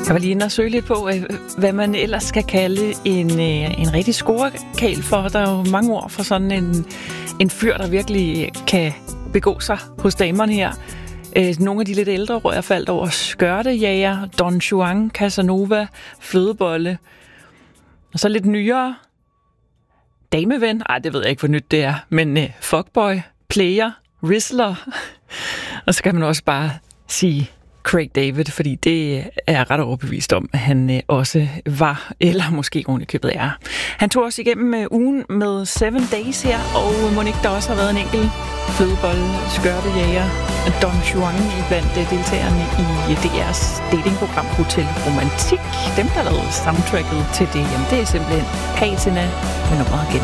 Jeg var lige inde og søge lidt på, hvad man ellers skal kalde en rigtig scorekal for. Der er jo mange ord for sådan en fyr, der virkelig kan begå sig hos damerne her. Nogle af de lidt ældre råd, jeg faldt over: skørtejager, Don Juan, Casanova, flødebolle. Og så lidt nyere: dameven. Ej, det ved jeg ikke, hvor nyt det er. Men fuckboy, player, rizzler. Og så kan man også bare sige Craig David, fordi det er jeg ret overbevist om, at han også var, eller måske ovenikøbet er. Han tog os igennem ugen med 7 Days her, og Monique, der også har været en enkelt flødebolle, skørtejager, Don Juan blandt deltagerne i DR's datingprogram Hotel Romantik. Dem, der lavede soundtracket til det, jamen det er simpelthen Patina med nummeret igen.